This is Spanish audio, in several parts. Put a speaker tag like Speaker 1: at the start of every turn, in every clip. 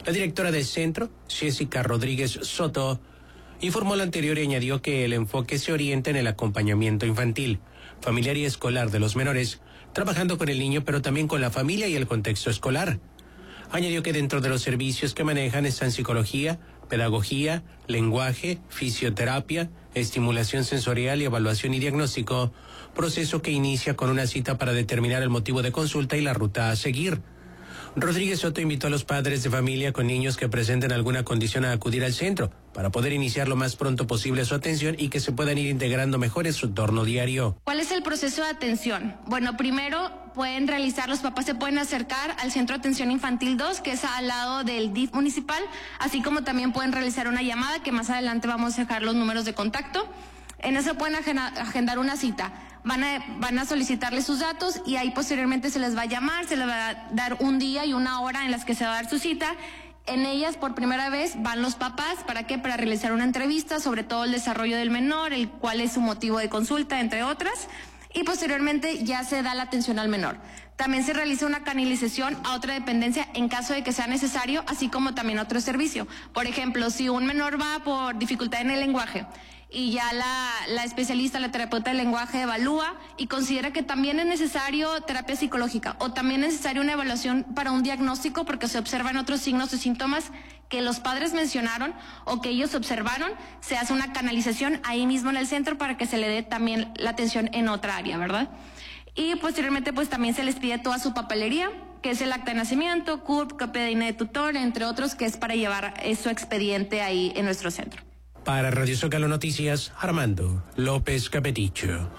Speaker 1: La directora del centro, Jessica Rodríguez Soto, informó lo anterior y añadió que el enfoque se orienta en el acompañamiento infantil, familiar y escolar de los menores, trabajando con el niño pero también con la familia y el contexto escolar. Añadió que dentro de los servicios que manejan están psicología, pedagogía, lenguaje, fisioterapia, estimulación sensorial y evaluación y diagnóstico, proceso que inicia con una cita para determinar el motivo de consulta y la ruta a seguir. Rodríguez Soto invitó a los padres de familia con niños que presenten alguna condición a acudir al centro para poder iniciar lo más pronto posible su atención y que se puedan ir integrando mejor en su entorno diario.
Speaker 2: ¿Cuál es el proceso de atención? Bueno, primero los papás se pueden acercar al Centro de Atención Infantil 2, que es al lado del DIF municipal, así como también pueden realizar una llamada, que más adelante vamos a dejar los números de contacto. En eso pueden agendar una cita. Van a solicitarles sus datos y ahí posteriormente se les va a llamar, se les va a dar un día y una hora en las que se va a dar su cita. En ellas, por primera vez, van los papás. ¿Para qué? Para realizar una entrevista sobre todo el desarrollo del menor, cuál es su motivo de consulta, entre otras. Y posteriormente ya se da la atención al menor. También se realiza una canalización a otra dependencia en caso de que sea necesario, así como también otro servicio. Por ejemplo, si un menor va por dificultad en el lenguaje y ya la especialista, la terapeuta del lenguaje evalúa y considera que también es necesario terapia psicológica o también es necesaria una evaluación para un diagnóstico porque se observan otros signos o síntomas que los padres mencionaron o que ellos observaron, se hace una canalización ahí mismo en el centro para que se le dé también la atención en otra área, ¿verdad? Y posteriormente pues también se les pide toda su papelería, que es el acta de nacimiento, CURP, copia de INE de tutor, entre otros, que es para llevar su expediente ahí en nuestro centro.
Speaker 1: Para Radio Zócalo Noticias, Armando López Capeticho.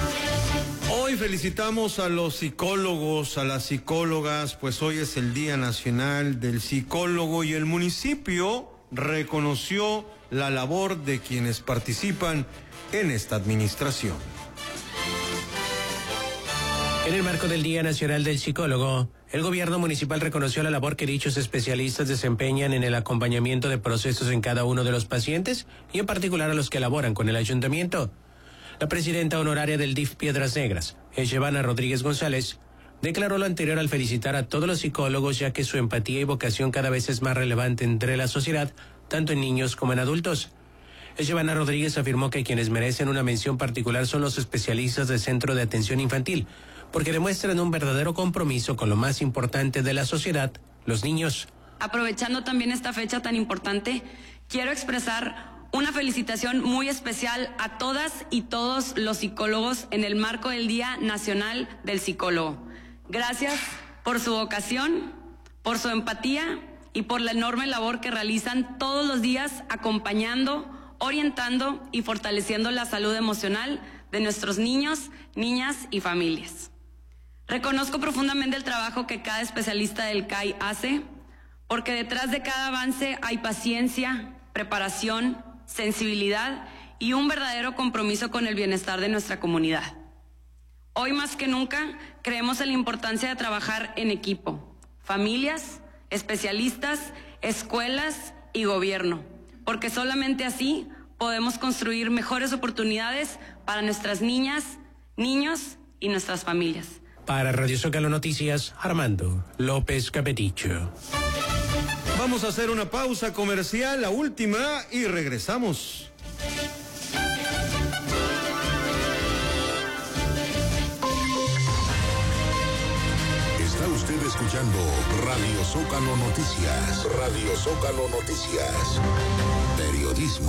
Speaker 3: Hoy felicitamos a los psicólogos, a las psicólogas, pues hoy es el Día Nacional del Psicólogo y el municipio reconoció la labor de quienes participan en esta administración.
Speaker 1: En el marco del Día Nacional del Psicólogo, el gobierno municipal reconoció la labor que dichos especialistas desempeñan en el acompañamiento de procesos en cada uno de los pacientes y en particular a los que laboran con el ayuntamiento. La presidenta honoraria del DIF Piedras Negras, Eshevana Rodríguez González, declaró lo anterior al felicitar a todos los psicólogos ya que su empatía y vocación cada vez es más relevante entre la sociedad, tanto en niños como en adultos. Eshevana Rodríguez afirmó que quienes merecen una mención particular son los especialistas del Centro de Atención Infantil, porque demuestran un verdadero compromiso con lo más importante de la sociedad, los niños.
Speaker 4: Aprovechando también esta fecha tan importante, quiero expresar una felicitación muy especial a todas y todos los psicólogos en el marco del Día Nacional del Psicólogo. Gracias por su vocación, por su empatía y por la enorme labor que realizan todos los días acompañando, orientando y fortaleciendo la salud emocional de nuestros niños, niñas y familias. Reconozco profundamente el trabajo que cada especialista del CAI hace, porque detrás de cada avance hay paciencia, preparación, sensibilidad y un verdadero compromiso con el bienestar de nuestra comunidad. Hoy más que nunca creemos en la importancia de trabajar en equipo, familias, especialistas, escuelas y gobierno, porque solamente así podemos construir mejores oportunidades para nuestras niñas, niños y nuestras familias.
Speaker 1: Para Radio Zócalo Noticias, Armando López Capeticho.
Speaker 3: Vamos a hacer una pausa comercial, la última, y regresamos.
Speaker 5: Está usted escuchando Radio Zócalo Noticias. Radio Zócalo Noticias.